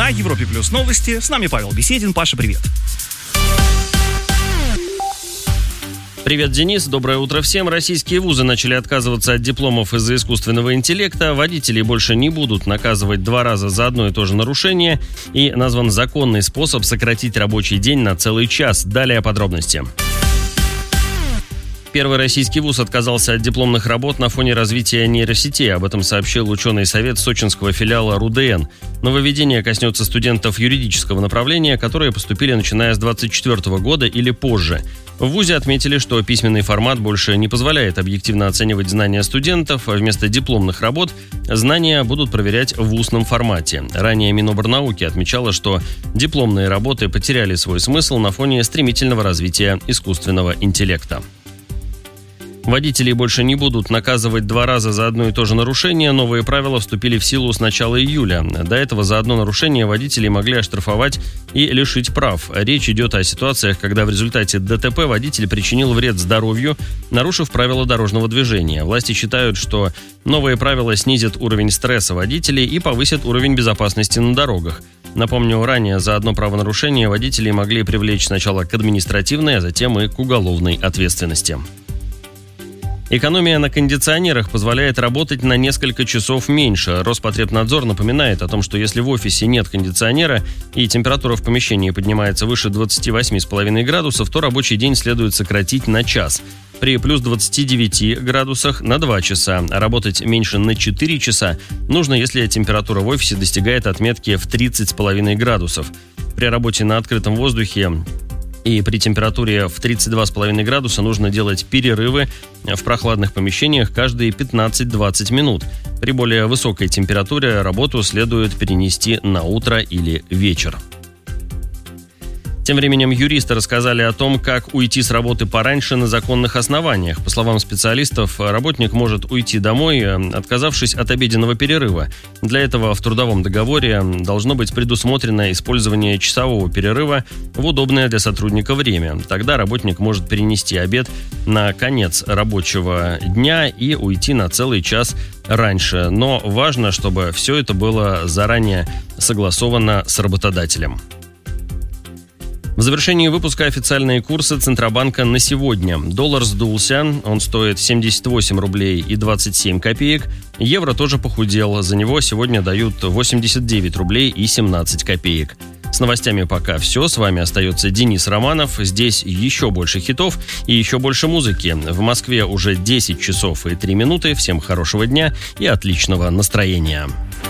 на Европе Плюс новости. С нами Павел Беседин. Паша, привет. Привет, Денис. Доброе утро всем. Российские вузы начали отказываться от дипломов из-за искусственного интеллекта. Водителей больше не будут наказывать 2 раза за одно и то же нарушение. И назван законный способ сократить рабочий день на целый час. Далее подробности. Первый российский вуз отказался от дипломных работ на фоне развития нейросетей. Об этом сообщил ученый совет сочинского филиала РУДН. Нововведение коснется студентов юридического направления, которые поступили начиная с 2024 года или позже. В вузе отметили, что письменный формат больше не позволяет объективно оценивать знания студентов. Вместо дипломных работ знания будут проверять в устном формате. Ранее Минобрнауки отмечало, что дипломные работы потеряли свой смысл на фоне стремительного развития искусственного интеллекта. Водителей больше не будут наказывать 2 раза за одно и то же нарушение. Новые правила вступили в силу с начала июля. До этого за одно нарушение водителей могли оштрафовать и лишить прав. Речь идет о ситуациях, когда в результате ДТП водитель причинил вред здоровью, нарушив правила дорожного движения. Власти считают, что новые правила снизят уровень стресса водителей и повысят уровень безопасности на дорогах. Напомню, ранее за одно правонарушение водителей могли привлечь сначала к административной, а затем и к уголовной ответственности. Экономия на кондиционерах позволяет работать на несколько часов меньше. Роспотребнадзор напоминает о том, что если в офисе нет кондиционера и температура в помещении поднимается выше 28,5 градусов, то рабочий день следует сократить на час. При плюс 29 градусах на 2 часа. А работать меньше на 4 часа нужно, если температура в офисе достигает отметки в 30,5 градусов. При работе на открытом воздухе и при температуре в 32,5 градуса нужно делать перерывы в прохладных помещениях каждые 15-20 минут. При более высокой температуре работу следует перенести на утро или вечер. Тем временем юристы рассказали о том, как уйти с работы пораньше на законных основаниях. По словам специалистов, работник может уйти домой, отказавшись от обеденного перерыва. Для этого в трудовом договоре должно быть предусмотрено использование часового перерыва в удобное для сотрудника время. Тогда работник может перенести обед на конец рабочего дня и уйти на целый час раньше. Но важно, чтобы все это было заранее согласовано с работодателем. В завершении выпуска официальные курсы Центробанка на сегодня. Доллар сдулся, он стоит 78 рублей и 27 копеек. Евро тоже похудел, за него сегодня дают 89 рублей и 17 копеек. С новостями пока все. С вами остается Денис Романов. Здесь еще больше хитов и еще больше музыки. В Москве уже 10 часов и 3 минуты. Всем хорошего дня и отличного настроения.